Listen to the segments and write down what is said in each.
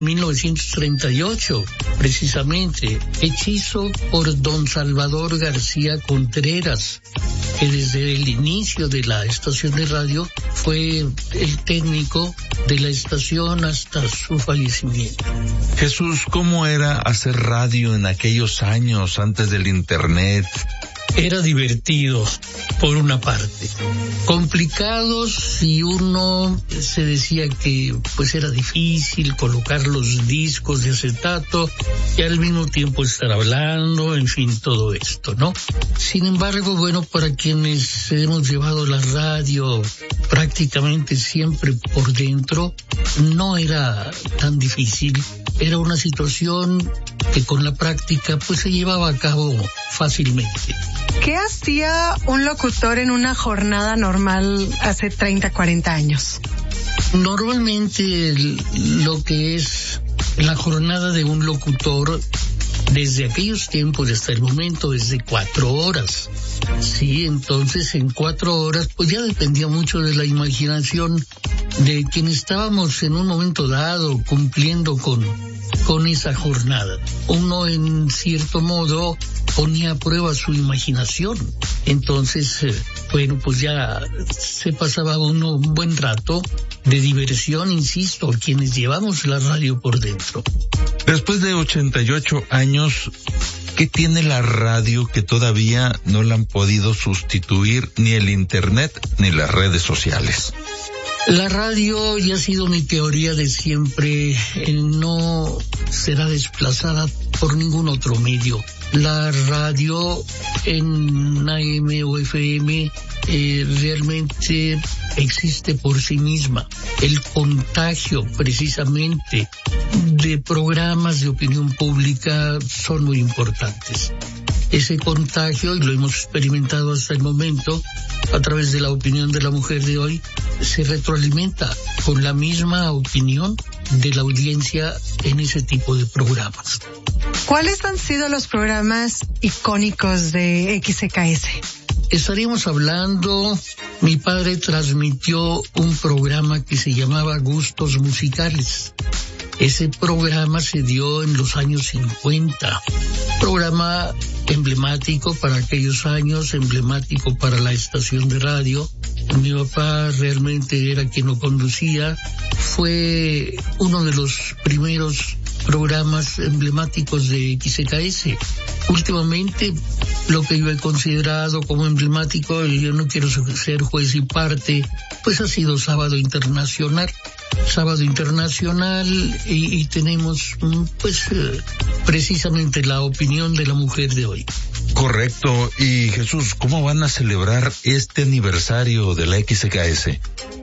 1938, precisamente, hechizo por don Salvador García Contreras, que desde el inicio de la estación de radio fue el técnico de la estación hasta su fallecimiento. Jesús, ¿cómo era hacer radio en aquellos años antes del internet? Era divertido, por una parte. Complicado si uno se decía que pues era difícil colocar los discos de acetato y al mismo tiempo estar hablando, en fin, todo esto, ¿no? Sin embargo, bueno, para quienes hemos llevado la radio prácticamente siempre por dentro, no era tan difícil. Era una situación que con la práctica pues se llevaba a cabo fácilmente. ¿Qué hacía un locutor en una jornada normal hace 30, 40 años? Normalmente lo que es la jornada de un locutor desde aquellos tiempos hasta el momento es de 4 horas. Sí, entonces en 4 horas pues ya dependía mucho de la imaginación de quien estábamos en un momento dado cumpliendo con esa jornada. Uno en cierto modo ponía a prueba su imaginación. Entonces, bueno, pues ya se pasaba uno un buen rato de diversión, insisto, quienes llevamos la radio por dentro. Después de 88 años, ¿qué tiene la radio que todavía no la han podido sustituir ni el internet ni las redes sociales? La radio, ya ha sido mi teoría de siempre, no será desplazada por ningún otro medio. La radio en AM o FM realmente existe por sí misma. El contagio precisamente de programas de opinión pública son muy importantes. Ese contagio, y lo hemos experimentado hasta el momento, a través de la opinión de la mujer de hoy, se retroalimenta con la misma opinión de la audiencia en ese tipo de programas. ¿Cuáles han sido los programas icónicos de XCKS? Estaríamos hablando, mi padre transmitió un programa que se llamaba Gustos Musicales. Ese programa se dio en los años 50. Programa emblemático para aquellos años, emblemático para la estación de radio. Mi papá realmente era quien lo conducía. Fue uno de los primeros programas emblemáticos de XCKS. Últimamente, lo que yo he considerado como emblemático, y yo no quiero ser juez y parte, pues ha sido Sábado Internacional. Sábado Internacional y tenemos pues precisamente la opinión de la mujer de hoy. Correcto. Y Jesús, ¿cómo van a celebrar este aniversario de la XCKS?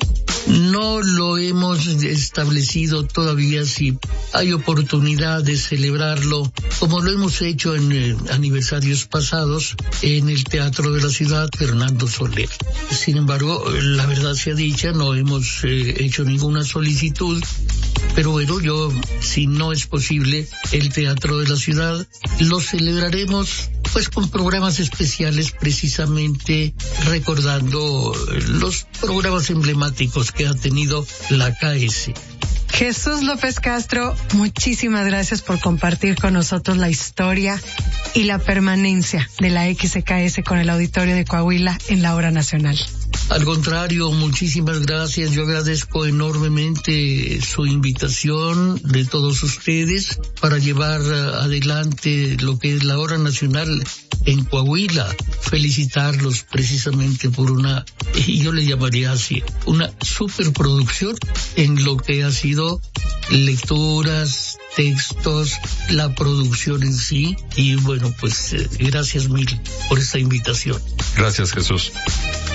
No lo hemos establecido todavía si hay oportunidad de celebrarlo, como lo hemos hecho en aniversarios pasados en el Teatro de la Ciudad Fernando Soler. Sin embargo, la verdad sea dicha, no hemos hecho ninguna solicitud, pero bueno, si no es posible el Teatro de la Ciudad, lo celebraremos pues con programas especiales, precisamente recordando los programas emblemáticos que ha tenido la KS. Jesús López Castro, muchísimas gracias por compartir con nosotros la historia y la permanencia de la XCKS con el auditorio de Coahuila en la hora nacional. Al contrario, muchísimas gracias. Yo agradezco enormemente su invitación de todos ustedes para llevar adelante lo que es la hora nacional en Coahuila. Felicitarlos precisamente por una, yo le llamaría así, una superproducción en lo que ha sido lecturas, textos, la producción en sí. Y bueno, pues gracias mil por esta invitación. Gracias, Jesús.